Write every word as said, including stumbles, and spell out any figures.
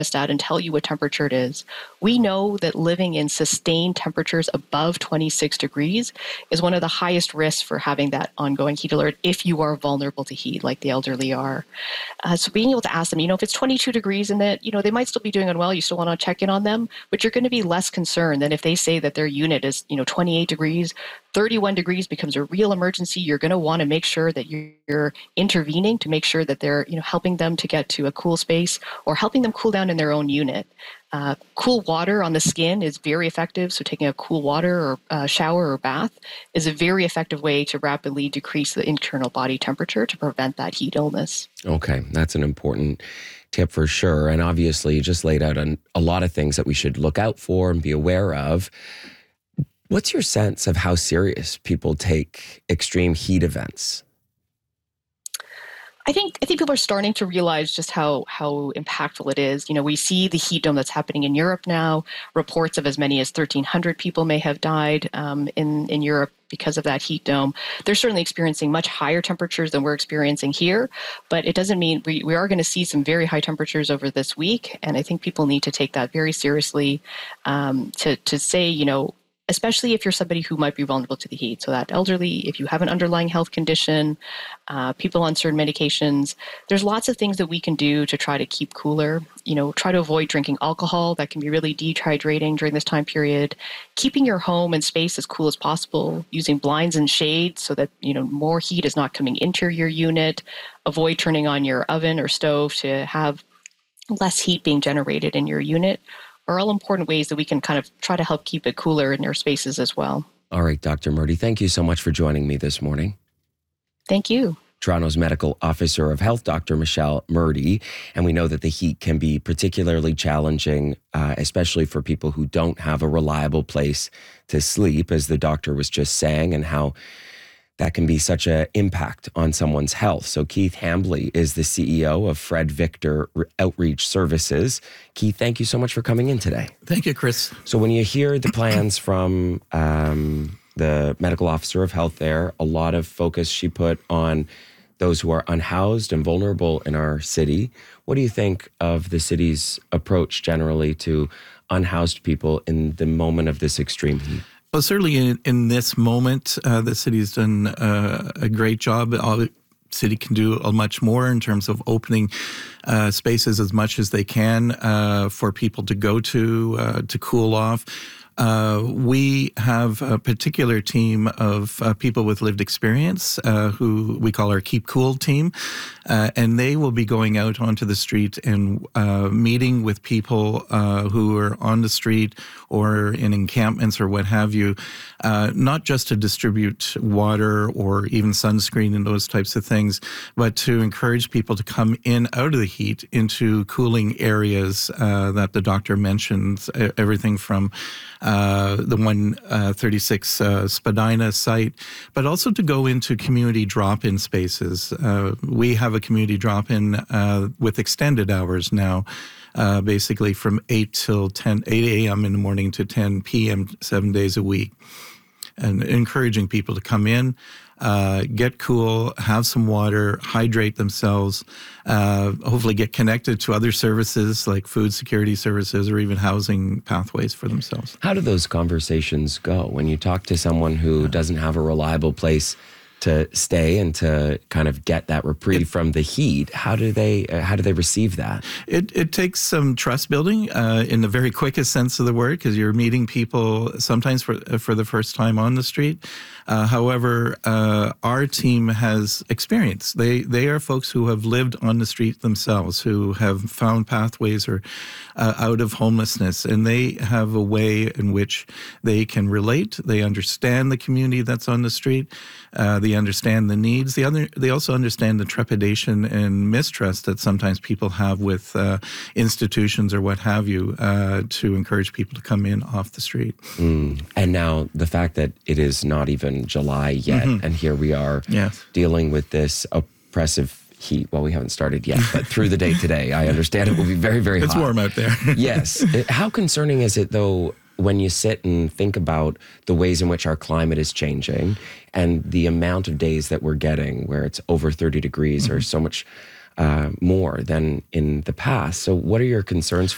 and tell you what temperature it is. We know that living in sustained temperatures above twenty-six degrees is one of the highest risks for having that ongoing heat alert if you are vulnerable to heat, like the elderly are. Uh, so being able to ask them, you know, if it's twenty-two degrees and that, you know, they might still be doing unwell, you still want to check in on them, but you're going to be less concerned than if they say that their unit is, you know, twenty-eight degrees, thirty-one degrees becomes a real emergency. You're going to want to make sure that you're intervening to make sure that they're, you know, helping them to get to a cool space or helping them cool down in their own unit. Uh, cool water on the skin is very effective. So taking a cool water or uh, shower or bath is a very effective way to rapidly decrease the internal body temperature to prevent that heat illness. Okay, that's an important tip for sure. And obviously you just laid out an, a lot of things that we should look out for and be aware of. What's your sense of how serious people take extreme heat events? I think I think people are starting to realize just how how impactful it is. You know, we see the heat dome that's happening in Europe now. Reports of as many as thirteen hundred people may have died um, in in Europe because of that heat dome. They're certainly experiencing much higher temperatures than we're experiencing here, but it doesn't mean we, we are going to see some very high temperatures over this week. And I think people need to take that very seriously um, to to say, you know, especially if you're somebody who might be vulnerable to the heat. So that elderly, if you have an underlying health condition, uh, people on certain medications, there's lots of things that we can do to try to keep cooler. You know, try to avoid drinking alcohol. That can be really dehydrating during this time period. Keeping your home and space as cool as possible, using blinds and shades so that, you know, more heat is not coming into your unit. Avoid turning on your oven or stove to have less heat being generated in your unit. Are all important ways that we can kind of try to help keep it cooler in our spaces as well. All right, Doctor Murdy, thank you so much for joining me this morning. Thank you. Toronto's Medical Officer of Health, Doctor Michelle Murdy. And we know that the heat can be particularly challenging, uh, especially for people who don't have a reliable place to sleep, as the doctor was just saying, and how that can be such an impact on someone's health. So Keith Hambly is the C E O of Fred Victor Outreach Services. Keith, thank you so much for coming in today. Thank you, Chris. So when you hear the plans from um, the medical officer of health there, a lot of focus she put on those who are unhoused and vulnerable in our city. What do you think of the city's approach generally to unhoused people in the moment of this extreme heat? Well, certainly in, in this moment, uh, the city's done uh, a great job. All the city can do much more in terms of opening uh, spaces as much as they can uh, for people to go to, uh, to cool off. Uh, we have a particular team of uh, people with lived experience uh, who we call our Keep Cool team, uh, and they will be going out onto the street and uh, meeting with people uh, who are on the street or in encampments or what have you, uh, not just to distribute water or even sunscreen and those types of things, but to encourage people to come in out of the heat into cooling areas uh, that the doctor mentioned, everything from Uh, the one thirty-six uh, Spadina site, but also to go into community drop-in spaces. Uh, we have a community drop-in uh, with extended hours now, uh, basically from eight till ten, eight a.m. in the morning to ten p.m. seven days a week, and encouraging people to come in, uh, get cool, have some water, hydrate themselves, uh, hopefully get connected to other services like food security services or even housing pathways for themselves. How do those conversations go when you talk to someone who doesn't have a reliable place to stay and to kind of get that reprieve it, from the heat? How do they uh, how do they receive that? It it takes some trust building uh, in the very quickest sense of the word, because you're meeting people sometimes for for the first time on the street. Uh, however, uh, our team has experience. They they are folks who have lived on the street themselves, who have found pathways or uh, out of homelessness, and they have a way in which they can relate. They understand the community that's on the street. Uh, they understand the needs. They, other, they also understand the trepidation and mistrust that sometimes people have with uh, institutions or what have you uh, to encourage people to come in off the street. Mm. And now the fact that it is not even July yet, mm-hmm. and here we are yes. dealing with this oppressive heat. Well, we haven't started yet, but through the day today, I understand it will be very, very it's hot. It's warm out there. Yes. How concerning is it, though, when you sit and think about the ways in which our climate is changing and the amount of days that we're getting where it's over thirty degrees mm-hmm. or so much uh, more than in the past? So what are your concerns